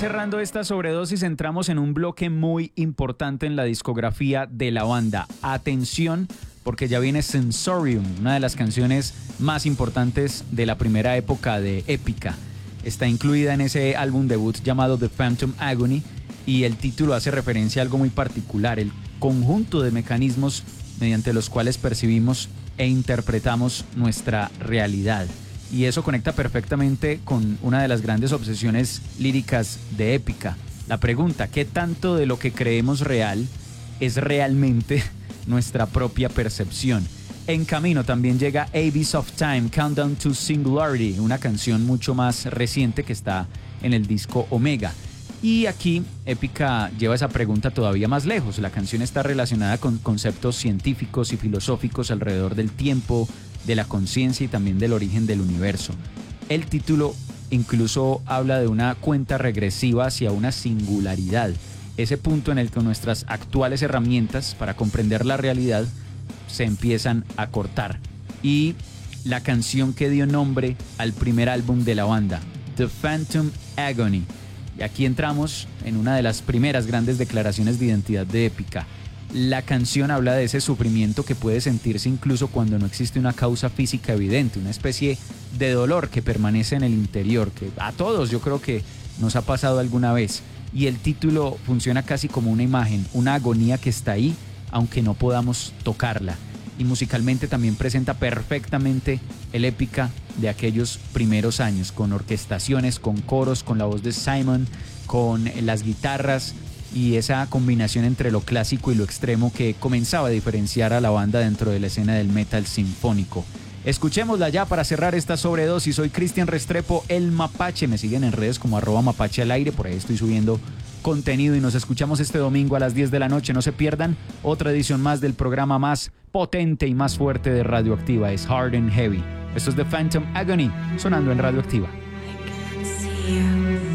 cerrando esta sobredosis, entramos en un bloque muy importante en la discografía de la banda. Atención, porque ya viene Sensorium, una de las canciones más importantes de la primera época de Epica. Está incluida en ese álbum debut llamado The Phantom Agony y el título hace referencia a algo muy particular, el conjunto de mecanismos mediante los cuales percibimos e interpretamos nuestra realidad. Y eso conecta perfectamente con una de las grandes obsesiones líricas de Epica. La pregunta, ¿qué tanto de lo que creemos real es realmente nuestra propia percepción? En camino también llega Abyss of Time, Countdown to Singularity, una canción mucho más reciente que está en el disco Omega. Y aquí Epica lleva esa pregunta todavía más lejos. La canción está relacionada con conceptos científicos y filosóficos alrededor del tiempo, de la conciencia y también del origen del universo. El título incluso habla de una cuenta regresiva hacia una singularidad, ese punto en el que nuestras actuales herramientas para comprender la realidad se empiezan a cortar. Y la canción que dio nombre al primer álbum de la banda, The Phantom Agony. Y aquí entramos en una de las primeras grandes declaraciones de identidad de Epica. La canción habla de ese sufrimiento que puede sentirse incluso cuando no existe una causa física evidente, una especie de dolor que permanece en el interior, que a todos yo creo que nos ha pasado alguna vez. Y el título funciona casi como una imagen, una agonía que está ahí, aunque no podamos tocarla. Y musicalmente también presenta perfectamente el Epica de aquellos primeros años, con orquestaciones, con coros, con la voz de Simon, con las guitarras, y esa combinación entre lo clásico y lo extremo que comenzaba a diferenciar a la banda dentro de la escena del metal sinfónico. Escuchémosla ya para cerrar esta sobredosis. Soy Cristian Restrepo, el Mapache. Me siguen en redes como @Mapache al aire. Por ahí estoy subiendo contenido y nos escuchamos este domingo a las 10 de la noche. No se pierdan otra edición más del programa más potente y más fuerte de Radioactiva. Es Hard and Heavy. Esto es The Phantom Agony, sonando en Radioactiva. I can't see you.